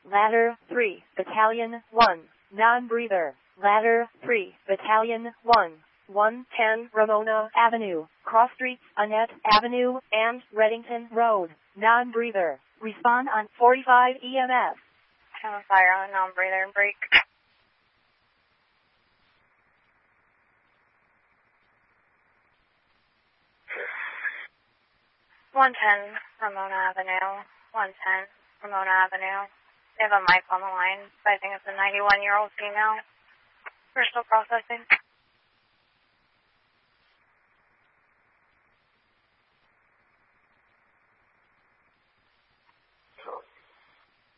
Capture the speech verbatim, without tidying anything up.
Ladder three, Battalion one, non-breather. Ladder three, Battalion one, one ten Ramona Avenue, cross streets Annette Avenue and Reddington Road, non-breather. Respond on forty-five E M S. Channel fire on non-breather, break. one ten Ramona Avenue, one ten Ramona Avenue. They have a mic on the line, but I think it's a ninety-one-year-old female. We're still processing.